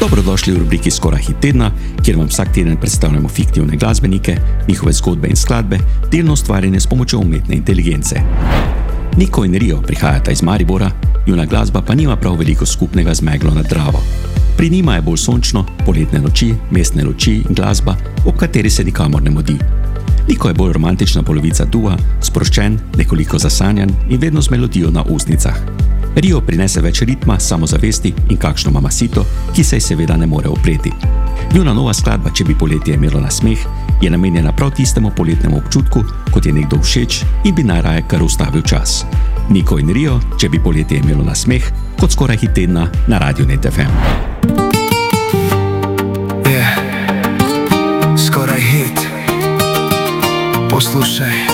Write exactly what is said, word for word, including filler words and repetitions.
Dobrodošli v rubriki Skoraj hit tedna, kjer vam vsak teden predstavljamo fiktivne glasbenike, njihove zgodbe in skladbe, delno ustvarjene s pomočjo umetne inteligence. Niko in Rio prihajata iz Maribora, njuna glasba pa nima prav veliko skupnega z meglo nad Dravo. Pri njima je bolj sončno, poletne noči, mestne luči in glasba, ob kateri se nikamor ne mudi. Niko je bolj romantična polovica dua, sproščen, nekoliko zasanjan in vedno z melodijo na ustnicah. Rio prinese več ritma, samozavesti in kakšno mamasito, ki se ji seveda ne more opreti. Njuna nova skladba, Če bi poletje imelo nasmeh, je namenjena prav tistemu poletnemu občutku, kot je nekdo všeč in bi najraje kar ustavil čas. Niko in Rio, Če bi poletje imelo nasmeh, kot Skoraj hit tedna na Radio Net F M. Je, yeah. Skoraj hit. Poslušaj.